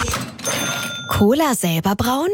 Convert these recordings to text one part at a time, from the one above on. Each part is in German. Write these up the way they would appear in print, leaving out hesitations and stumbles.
Cola selber brauen?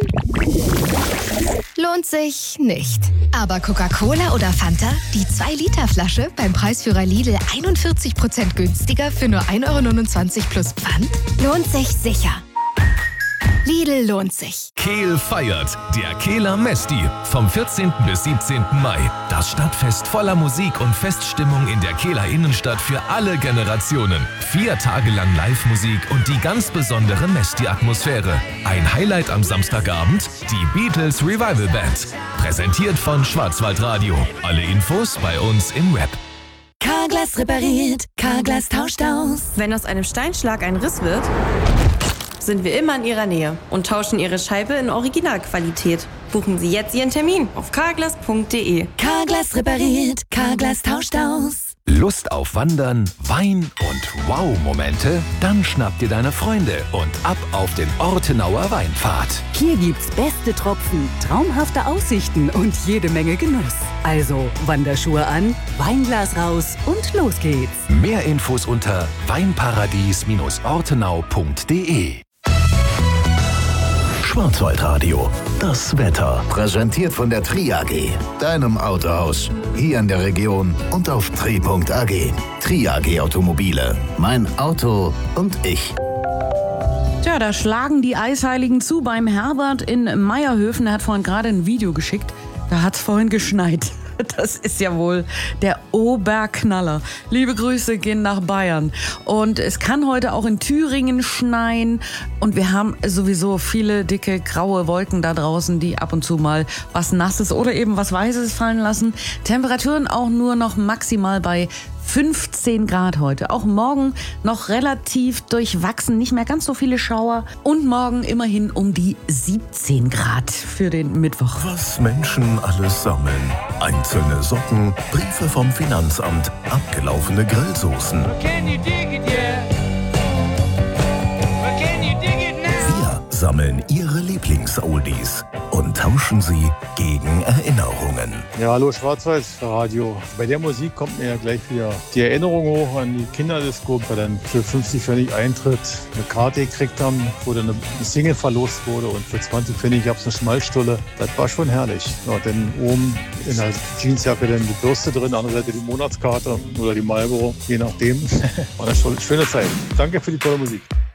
Lohnt sich nicht. Aber Coca-Cola oder Fanta? Die 2-Liter-Flasche beim Preisführer Lidl 41% günstiger für nur 1,29 € plus Pfand? Lohnt sich sicher. Lidl lohnt sich. Kehl feiert. Der Kehler Mesti. Vom 14. bis 17. Mai. Das Stadtfest voller Musik und Feststimmung in der Kehler Innenstadt für alle Generationen. 4 Tage lang Live-Musik und die ganz besondere Mesti-Atmosphäre. Ein Highlight am Samstagabend, die Beatles Revival Band. Präsentiert von Schwarzwaldradio. Alle Infos bei uns im Web. Carglass repariert, Carglass tauscht aus. Wenn aus einem Steinschlag ein Riss wird, sind wir immer in Ihrer Nähe und tauschen Ihre Scheibe in Originalqualität. Buchen Sie jetzt Ihren Termin auf carglass.de. Carglass repariert, Carglass tauscht aus. Lust auf Wandern, Wein und Wow-Momente? Dann schnapp dir deine Freunde und ab auf den Ortenauer Weinpfad. Hier gibt's beste Tropfen, traumhafte Aussichten und jede Menge Genuss. Also Wanderschuhe an, Weinglas raus und los geht's. Mehr Infos unter weinparadies-ortenau.de. Schwarzwaldradio, das Wetter. Präsentiert von der Tri-AG, deinem Autohaus. Hier in der Region und auf tri.ag. Tri-AG Automobile. Mein Auto und ich. Tja, da schlagen die Eisheiligen zu beim Herbert in Meierhöfen. Er hat vorhin gerade ein Video geschickt. Da hat's vorhin geschneit. Das ist ja wohl der Oberknaller. Liebe Grüße gehen nach Bayern. Und es kann heute auch in Thüringen schneien. Und wir haben sowieso viele dicke graue Wolken da draußen, die ab und zu mal was Nasses oder eben was Weißes fallen lassen. Temperaturen auch nur noch maximal bei 15 Grad heute. Auch morgen noch relativ durchwachsen, nicht mehr ganz so viele Schauer. Und morgen immerhin um die 17 Grad für den Mittwoch. Was Menschen alles sammeln. Einzelne Socken, Briefe vom Finanzamt, abgelaufene Grillsoßen. Wir sammeln Ihre Lieblings-Oldies und tauschen sie gegen Erinnerungen. Ja, hallo Schwarzwaldradio. Bei der Musik kommt mir ja gleich wieder die Erinnerung hoch an die Kinderdisco, weil dann für 50 Pfennig Eintritt eine Karte gekriegt haben, wo dann eine Single verlost wurde und für 20 Pfennig gab es eine Schmalzstulle. Das war schon herrlich. Ja, denn oben in der Jeansjacke dann die Bürste drin, andere Seite die Monatskarte oder die Marlboro, je nachdem. War eine schöne Zeit. Danke für die tolle Musik.